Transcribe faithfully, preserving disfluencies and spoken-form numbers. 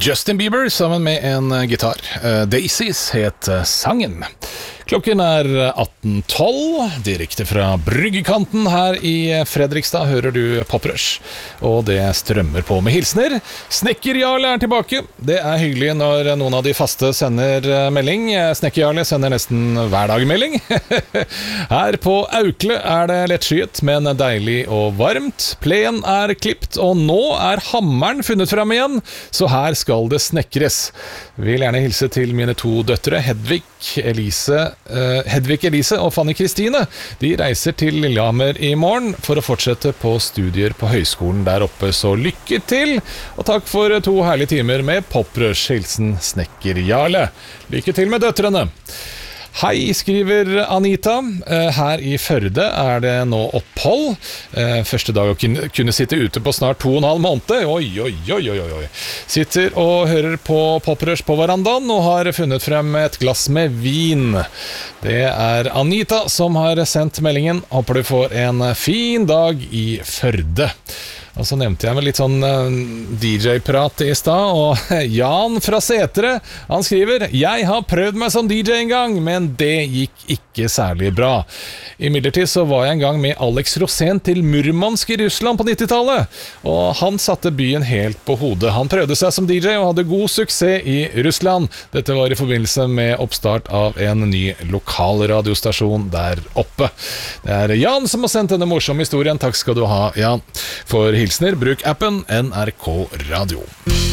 Justin Bieber sammen med en gitar. Daisies het sangen. Klokken er atten tolv, direkte fra Bryggekanten her i Fredrikstad hører du Poprush, og det strømmer på med hilsner. Snekker Jarle er tilbake. Det er hyggelig når noen av de faste sender melding. Snekker Jarle sender nesten hver dag melding. Her på Aukle er det lettskyet, men deilig og varmt. Plen er klipt, og nå er hammeren funnet frem igjen, så her skal det snekres. Vil gjerne hilse til mine to døtre, Hedvig Elise Uh, Hedvig Elise og Fanny Kristine. De reiser til Lillehammer i morgen for å fortsette på studier på høyskolen der oppe, så lykke til, og takk for to herlige timer med Poprush. Hilsen Snekker Jarle. Lykke til med døtrene. Hei, skriver Anita. Her i Førde er det nå opphold. Første dag å kunne sitte ute på snart to og en halv måned. Oi, oi, oi, oi, oi. Sitter og hører på Poprush på verandaen og har funnet frem et glass med vin. Det er Anita som har sendt meldingen. Håper du får en fin dag i Førde. Og så nevnte jeg med litt sånn D J-prat i stad, og Jan fra Setre, han skriver: Jeg har prøvd meg som D J en gang, men det gikk ikke særlig bra. Imidlertid så var jeg en gang med Alex Rosén til Murmansk i Russland på nittitallet, og han satte byen helt på hodet. Han prøvde seg som D J og hadde god suksess i Russland. Dette var i forbindelse med oppstart av en ny lokal radiostasjon der oppe. Det er Jan som har sendt denne morsomme historien. Takk skal du ha, Jan. For hilsner, bruk appen N R K Radio.